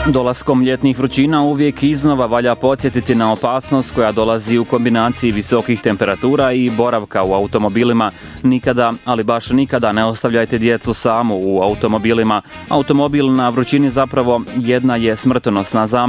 Dolaskom ljetnih vrućina uvijek iznova valja podsjetiti na opasnost koja dolazi u kombinaciji visokih temperatura i boravka u automobilima. Nikada, ali baš nikada ne ostavljajte djecu samu u automobilima. Automobil na vrućini zapravo jedna je smrtonosna zamka.